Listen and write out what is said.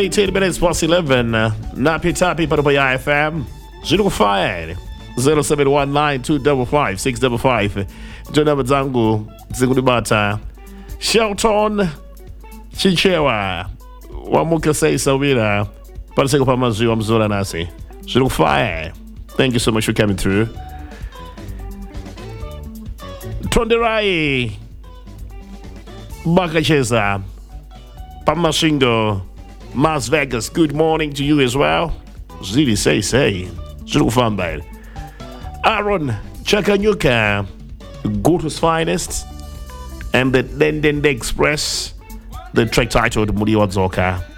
18 minutes past 11. Napi Tapi Patapaya FM. Zero fire. 0719-255-655. Jonah Zangu. Zingudibata. Shelton Chichewa. Wamuka say Sawira. Paraseko Pamazu Amzora Nasi. Zero fire. Thank you so much for coming through. Tronderai. Bakacheza. Pamashingo. Las Vegas, good morning to you as well. Zili say. Zulu Fanbile. Aaron Chakanyuka. Goto's finest. And the Dendende Express. The track titled Muri Wadzoka.